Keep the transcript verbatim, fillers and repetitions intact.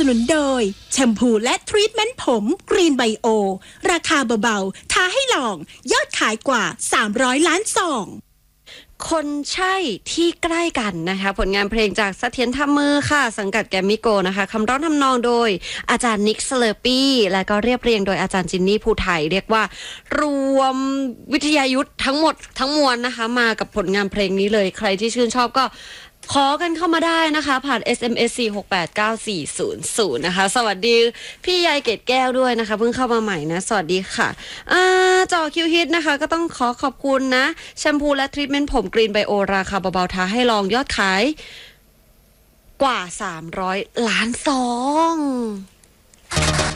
นุนโดยแชมพูและทรีทเมนต์ผมกรีนไบโอราคาเบาๆท้าให้ลองยอดขายกว่าสามร้อยล้านซองคนใช่ที่ใกล้กันนะคะผลงานเพลงจากเสถียรทำมือค่ะสังกัดแกรมมี่โกนะคะคำร้องทำนองโดยอาจารย์นิกสเลอร์ปี้และก็เรียบเรียงโดยอาจารย์จินนี่ภูไทยเรียกว่ารวมวิทยายุทธ์ทั้งหมดทั้งมวลนะคะมากับผลงานเพลงนี้เลยใครที่ชื่นชอบก็ขอกันเข้ามาได้นะคะผ่าน เอส เอ็ม เอส สี่ หก แปด เก้า สี่ ศูนย์ ศูนย์นะคะสวัสดีพี่ยายเกตแก้วด้วยนะคะเพิ่งเข้ามาใหม่นะสวัสดีค่ะอ่าจอคิวฮิตนะคะก็ต้องขอขอบคุณนะแชมพูและทรีทเมนต์ผมกรีนไบโอราคาเบาๆท้าให้ลองยอดขายกว่าสามร้อยล้านซอง